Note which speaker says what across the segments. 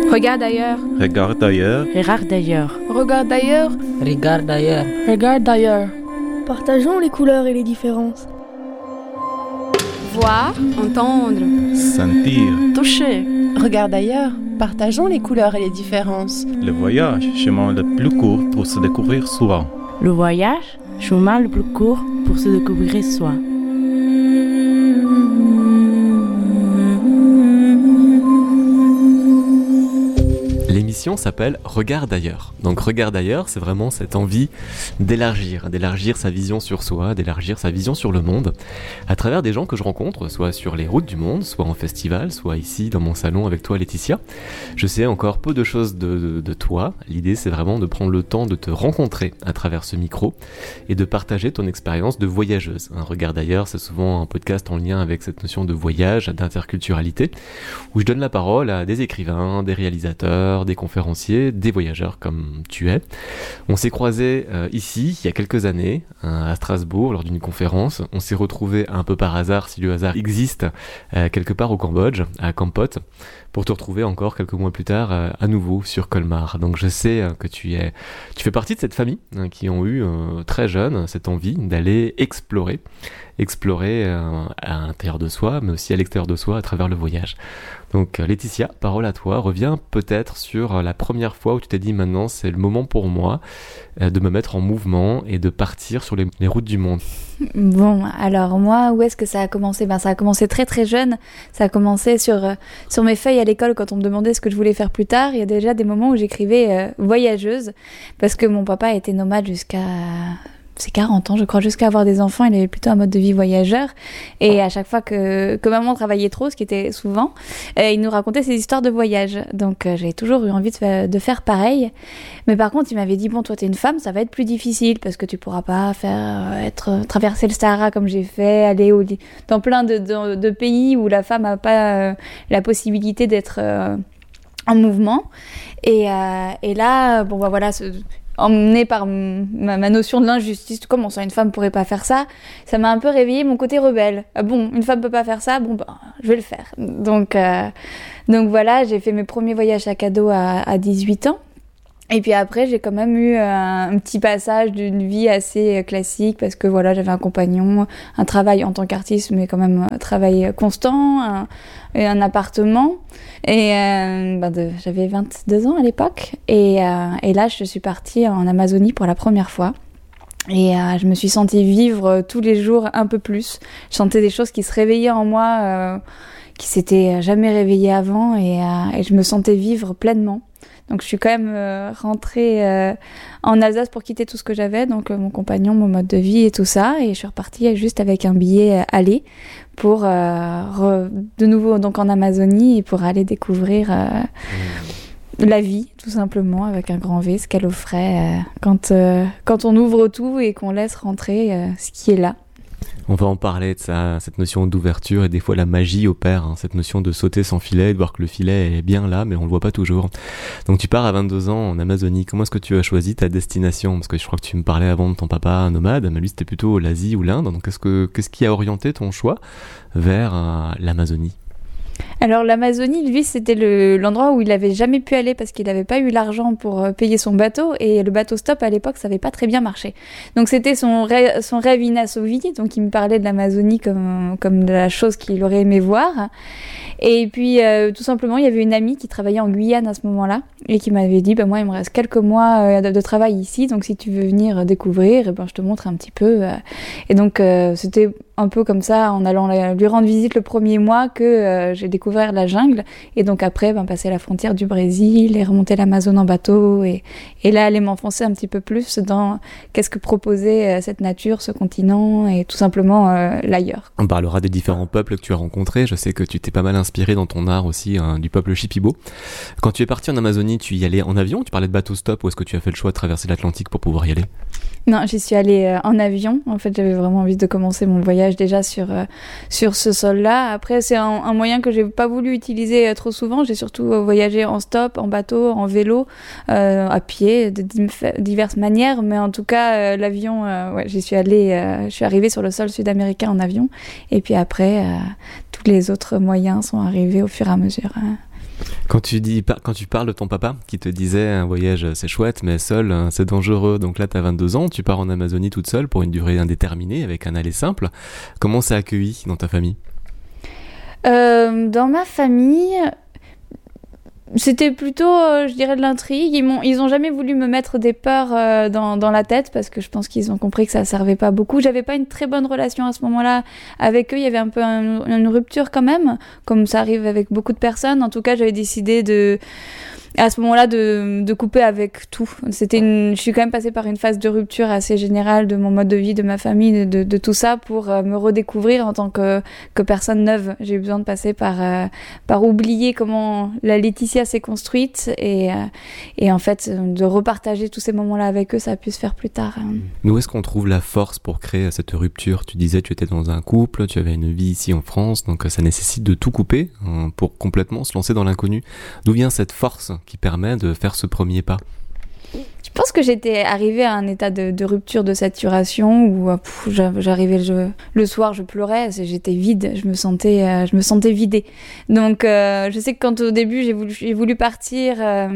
Speaker 1: Regarde ailleurs.
Speaker 2: Regarde ailleurs.
Speaker 3: Regarde d'ailleurs.
Speaker 1: Regarde ailleurs.
Speaker 3: Regarde d'ailleurs.
Speaker 1: Regarde d'ailleurs.
Speaker 4: Partageons les couleurs et les différences.
Speaker 1: Voir, entendre,
Speaker 2: Sentir.
Speaker 3: Toucher.
Speaker 5: Regarde ailleurs. Partageons les couleurs et les différences.
Speaker 2: Le voyage, chemin le plus court pour se découvrir soi.
Speaker 3: Le voyage, chemin le plus court pour se découvrir soi.
Speaker 6: L'émission s'appelle Regarde ailleurs. Donc Regarde ailleurs, c'est vraiment cette envie d'élargir sa vision sur soi, d'élargir sa vision sur le monde, à travers des gens que je rencontre, soit sur les routes du monde, soit en festival, soit ici dans mon salon avec toi Laetitia. Je sais encore peu de choses de toi. L'idée c'est vraiment de prendre le temps de te rencontrer à travers ce micro et de partager ton expérience de voyageuse. Regarde ailleurs, c'est souvent un podcast en lien avec cette notion de voyage, d'interculturalité, où je donne la parole à des écrivains, des réalisateurs, des conférenciers, des voyageurs comme tu es. On s'est croisés ici, il y a quelques années, à Strasbourg, lors d'une conférence. On s'est retrouvés un peu par hasard, si le hasard existe, quelque part au Cambodge, à Kampot, pour te retrouver encore quelques mois plus tard à nouveau sur Colmar. Donc je sais que tu fais partie de cette famille qui ont eu très jeune cette envie d'aller explorer à l'intérieur de soi, mais aussi à l'extérieur de soi à travers le voyage. Donc Laetitia, parole à toi, reviens peut-être sur la première fois où tu t'es dit maintenant c'est le moment pour moi de me mettre en mouvement et de partir sur les routes du monde.
Speaker 7: Bon, alors moi, où est-ce que ça a commencé ? Ça a commencé très très jeune, ça a commencé sur mes feuilles à l'école quand on me demandait ce que je voulais faire plus tard. Il y a déjà des moments où j'écrivais voyageuse, parce que mon papa était nomade jusqu'à ses 40 ans, je crois, jusqu'à avoir des enfants, il avait plutôt un mode de vie voyageur. Et à chaque fois que maman travaillait trop, ce qui était souvent, il nous racontait ses histoires de voyage. Donc j'ai toujours eu envie de faire pareil. Mais par contre, il m'avait dit, bon, toi t'es une femme, ça va être plus difficile parce que tu pourras pas traverser le Sahara comme j'ai fait, aller dans plein de pays où la femme a pas la possibilité d'être en mouvement. Et là, bon bah voilà, emmenée par ma notion de l'injustice, comment ça une femme pourrait pas faire ça, ça m'a un peu réveillé mon côté rebelle. Ah bon, une femme peut pas faire ça, bon bah je vais le faire. Donc voilà, j'ai fait mes premiers voyages sac à dos à 18 ans. Et puis après, j'ai quand même eu un petit passage d'une vie assez classique parce que voilà, j'avais un compagnon, un travail en tant qu'artiste, mais quand même un travail constant, un appartement. Et j'avais 22 ans à l'époque. Et là, je suis partie en Amazonie pour la première fois. Et je me suis sentie vivre tous les jours un peu plus. Je sentais des choses qui se réveillaient en moi, qui s'étaient jamais réveillées avant. Et je me sentais vivre pleinement. Donc je suis quand même rentrée en Alsace pour quitter tout ce que j'avais, donc mon compagnon, mon mode de vie et tout ça, et je suis repartie juste avec un billet aller pour de nouveau donc en Amazonie et pour aller découvrir la vie tout simplement avec un grand V, ce qu'elle offrait quand on ouvre tout et qu'on laisse rentrer ce qui est là.
Speaker 6: On va en parler de ça, cette notion d'ouverture, et des fois la magie opère, cette notion de sauter sans filet, de voir que le filet est bien là, mais on le voit pas toujours. Donc tu pars à 22 ans en Amazonie. Comment est-ce que tu as choisi ta destination ? Parce que je crois que tu me parlais avant de ton papa nomade, mais lui c'était plutôt l'Asie ou l'Inde. Donc qu'est-ce qui a orienté ton choix vers l'Amazonie ?
Speaker 7: Alors l'Amazonie, lui, c'était l'endroit où il n'avait jamais pu aller parce qu'il n'avait pas eu l'argent pour payer son bateau, et le bateau stop à l'époque, ça n'avait pas très bien marché. Donc c'était son rêve inassouvi, donc il me parlait de l'Amazonie comme de la chose qu'il aurait aimé voir. Et puis tout simplement, il y avait une amie qui travaillait en Guyane à ce moment-là et qui m'avait dit, moi il me reste quelques mois de travail ici, donc si tu veux venir découvrir, je te montre un petit peu. Et donc c'était un peu comme ça, en allant lui rendre visite le premier mois, que j'ai découvert la jungle, et donc après passer la frontière du Brésil et remonter l'Amazone en bateau, et là aller m'enfoncer un petit peu plus dans qu'est-ce que proposait cette nature, ce continent, et tout simplement l'ailleurs.
Speaker 6: On parlera des différents peuples que tu as rencontrés. Je sais que tu t'es pas mal inspiré dans ton art aussi du peuple Shipibo. Quand tu es parti en Amazonie, tu y allais en avion ? Tu parlais de bateau stop, ou est-ce que tu as fait le choix de traverser l'Atlantique pour pouvoir y aller ?
Speaker 7: Non, j'y suis allée en avion. En fait, j'avais vraiment envie de commencer mon voyage déjà sur ce sol-là. Après, c'est un moyen que j'ai pas voulu utiliser trop souvent. J'ai surtout voyagé en stop, en bateau, en vélo, à pied, de diverses manières. Mais en tout cas, l'avion, j'y suis allée. Je suis arrivée sur le sol sud-américain en avion. Et puis après, tous les autres moyens sont arrivés au fur et à mesure.
Speaker 6: Quand tu parles de ton papa qui te disait un voyage c'est chouette mais seul c'est dangereux, donc là t'as 22 ans, tu pars en Amazonie toute seule pour une durée indéterminée avec un aller simple, comment c'est accueilli dans ta famille ?
Speaker 7: Dans ma famille, c'était plutôt, je dirais, de l'intrigue. Ils ont jamais voulu me mettre des peurs dans la tête parce que je pense qu'ils ont compris que ça servait pas beaucoup. J'avais pas une très bonne relation à ce moment-là avec eux. Il y avait un peu une rupture quand même, comme ça arrive avec beaucoup de personnes. En tout cas, j'avais décidé à ce moment-là de couper avec tout. Je suis quand même passée par une phase de rupture assez générale de mon mode de vie, de ma famille, de tout ça pour me redécouvrir en tant que personne neuve. J'ai eu besoin de passer par oublier comment la Laetitia s'est construite et en fait de repartager tous ces moments-là avec eux, ça a pu se faire plus tard.
Speaker 6: Où est-ce qu'on trouve la force pour créer cette rupture ? Tu disais tu étais dans un couple, tu avais une vie ici en France, donc ça nécessite de tout couper pour complètement se lancer dans l'inconnu. D'où vient cette force qui permet de faire ce premier pas ?
Speaker 7: Je pense que j'étais arrivée à un état de rupture, de saturation où j'arrivais le soir, je pleurais, j'étais vide, je me sentais vidée. Donc je sais que quand au début j'ai voulu partir.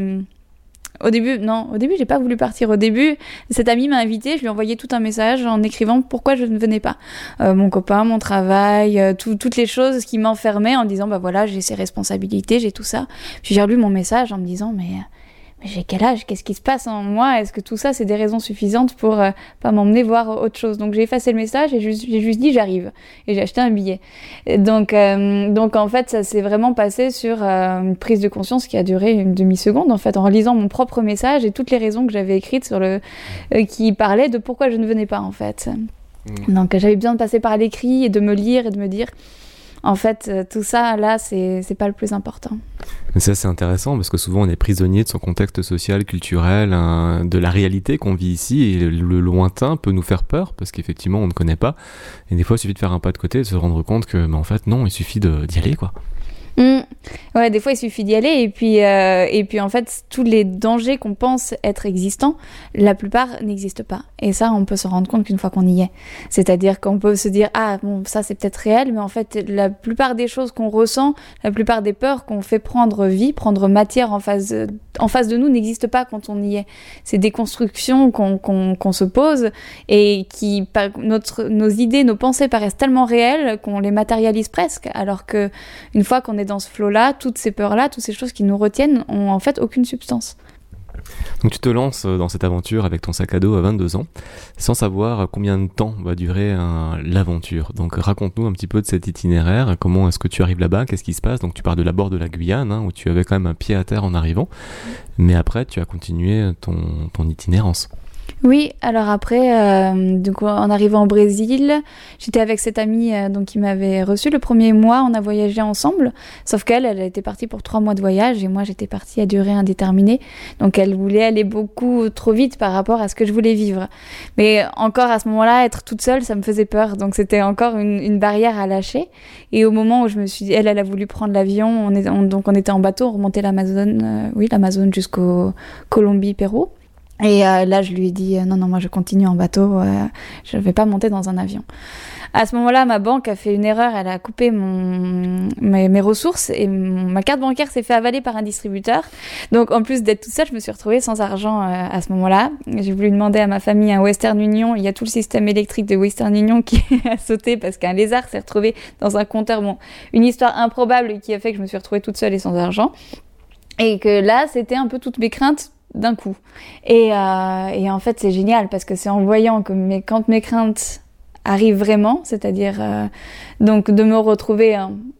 Speaker 7: Au début, j'ai pas voulu partir. Au début, cette amie m'a invitée, je lui ai envoyé tout un message en écrivant pourquoi je ne venais pas. Mon copain, mon travail, toutes les choses qui m'enfermaient en disant, bah voilà, j'ai ces responsabilités, j'ai tout ça. Puis j'ai relu mon message en me disant, mais j'ai quel âge ? Qu'est-ce qui se passe en moi ? Est-ce que tout ça, c'est des raisons suffisantes pour pas m'emmener voir autre chose ? Donc j'ai effacé le message et j'ai juste dit j'arrive. Et j'ai acheté un billet. Et donc en fait, ça s'est vraiment passé sur une prise de conscience qui a duré une demi-seconde, en fait, en relisant mon propre message et toutes les raisons que j'avais écrites qui parlaient de pourquoi je ne venais pas, en fait. Donc j'avais besoin de passer par l'écrit et de me lire et de me dire... En fait, tout ça, là, c'est pas le plus important.
Speaker 6: Mais ça, c'est intéressant parce que souvent, on est prisonnier de son contexte social, culturel, de la réalité qu'on vit ici. Et le lointain peut nous faire peur parce qu'effectivement, on ne connaît pas. Et des fois, il suffit de faire un pas de côté et de se rendre compte que, en fait, non, il suffit d'y aller, quoi.
Speaker 7: Ouais, des fois il suffit d'y aller et puis en fait tous les dangers qu'on pense être existants, la plupart n'existent pas. Et ça, on peut se rendre compte qu'une fois qu'on y est. C'est-à-dire qu'on peut se dire ah bon, ça c'est peut-être réel, mais en fait la plupart des choses qu'on ressent, la plupart des peurs qu'on fait prendre vie, prendre matière en face de nous n'existent pas quand on y est. C'est des constructions qu'on se pose et qui nos idées, nos pensées paraissent tellement réelles qu'on les matérialise presque, alors que une fois qu'on est dans ce flot-là, toutes ces peurs-là, toutes ces choses qui nous retiennent ont en fait aucune substance.
Speaker 6: Donc tu te lances dans cette aventure avec ton sac à dos à 22 ans, sans savoir combien de temps va durer l'aventure. Donc raconte-nous un petit peu de cet itinéraire, comment est-ce que tu arrives là-bas, qu'est-ce qui se passe ? Donc tu pars de l'abord de la Guyane, où tu avais quand même un pied à terre en arrivant, mais après tu as continué ton itinérance.
Speaker 7: Oui, alors après, donc en arrivant au Brésil, j'étais avec cette amie qui m'avait reçue le premier mois, on a voyagé ensemble, sauf qu'elle était partie pour 3 mois de voyage et moi j'étais partie à durée indéterminée, donc elle voulait aller beaucoup trop vite par rapport à ce que je voulais vivre. Mais encore à ce moment-là, être toute seule, ça me faisait peur, donc c'était encore une barrière à lâcher. Et au moment où je me suis dit, elle a voulu prendre l'avion, on était en bateau, on remontait l'Amazone jusqu'au Colombie-Pérou. Et là, je lui ai dit non, moi je continue en bateau, je ne vais pas monter dans un avion. À ce moment-là, ma banque a fait une erreur, elle a coupé mes ressources et ma carte bancaire s'est fait avaler par un distributeur. Donc en plus d'être toute seule, je me suis retrouvée sans argent à ce moment-là. J'ai voulu demander à ma famille un Western Union, il y a tout le système électrique de Western Union qui a sauté parce qu'un lézard s'est retrouvé dans un compteur. Bon, une histoire improbable qui a fait que je me suis retrouvée toute seule et sans argent. Et que là, c'était un peu toutes mes craintes d'un coup. Et en fait, c'est génial parce que c'est en voyant que quand mes craintes arrivent vraiment, c'est-à-dire donc de me retrouver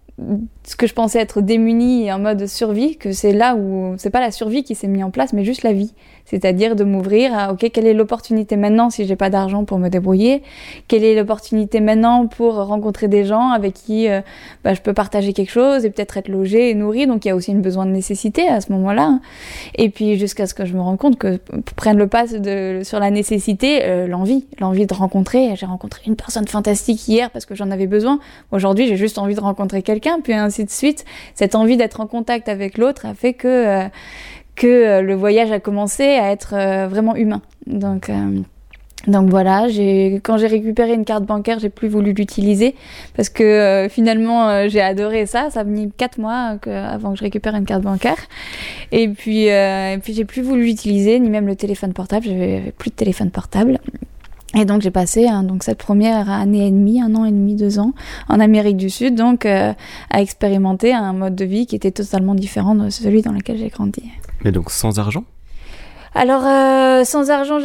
Speaker 7: ce que je pensais être démunie et en mode survie, que c'est là où c'est pas la survie qui s'est mise en place, mais juste la vie. C'est-à-dire de m'ouvrir à ok, quelle est l'opportunité maintenant si j'ai pas d'argent pour me débrouiller, quelle est l'opportunité maintenant pour rencontrer des gens avec qui je peux partager quelque chose et peut-être être logée et nourrie. Donc il y a aussi une besoin de nécessité à ce moment-là. Et puis jusqu'à ce que je me rende compte que prenne le pas sur la nécessité, l'envie de rencontrer. J'ai rencontré une personne fantastique hier parce que j'en avais besoin. Aujourd'hui, j'ai juste envie de rencontrer quelqu'un, puis ainsi de suite. Cette envie d'être en contact avec l'autre a fait que le voyage a commencé à être vraiment humain. Donc Donc voilà, quand j'ai récupéré une carte bancaire, j'ai plus voulu l'utiliser parce que finalement j'ai adoré ça. Ça a mis 4 mois avant que je récupère une carte bancaire. Et puis j'ai plus voulu l'utiliser, ni même le téléphone portable. J'avais plus de téléphone portable. Et donc j'ai passé cette première année et demie, 1 an et demi, 2 ans en Amérique du Sud, donc à expérimenter un mode de vie qui était totalement différent de celui dans lequel j'ai grandi.
Speaker 6: Mais donc sans argent ?
Speaker 7: Alors sans argent,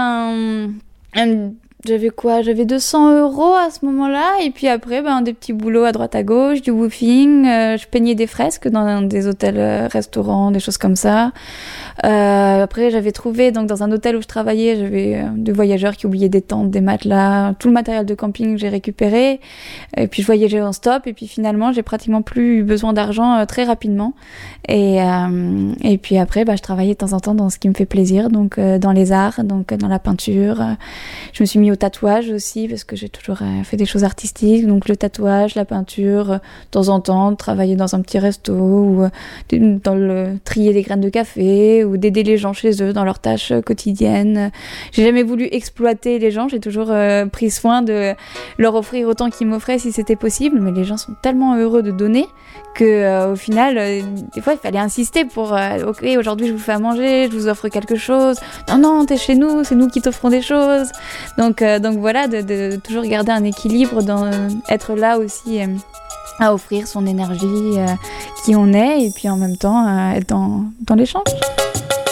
Speaker 7: j'avais 200 € à ce moment-là, et puis après, des petits boulots à droite à gauche, du woofing, je peignais des fresques dans des hôtels, restaurants, des choses comme ça. Après, j'avais trouvé, donc dans un hôtel où je travaillais, j'avais des voyageurs qui oubliaient des tentes, des matelas, tout le matériel de camping que j'ai récupéré, et puis je voyageais en stop, et puis finalement, j'ai pratiquement plus eu besoin d'argent très rapidement. Et puis après, je travaillais de temps en temps dans ce qui me fait plaisir, donc dans les arts, donc dans la peinture. Je me suis mis au tatouage aussi, parce que j'ai toujours fait des choses artistiques, donc le tatouage, la peinture, de temps en temps, travailler dans un petit resto, ou trier des graines de café, ou d'aider les gens chez eux dans leurs tâches quotidiennes. J'ai jamais voulu exploiter les gens, j'ai toujours pris soin de leur offrir autant qu'ils m'offraient si c'était possible, mais les gens sont tellement heureux de donner que au final, des fois il fallait insister pour ok, aujourd'hui je vous fais à manger, je vous offre quelque chose. Non, t'es chez nous, c'est nous qui t'offrons des choses. Donc voilà, de toujours garder un équilibre, être là aussi à offrir son énergie, qui on est, et puis en même temps être dans l'échange.